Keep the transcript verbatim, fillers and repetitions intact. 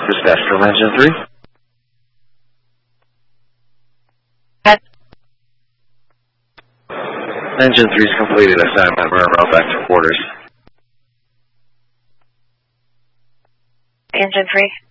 Dispatch from Engine three. At Engine three's completed assignment. We're en route back to quarters. Engine three.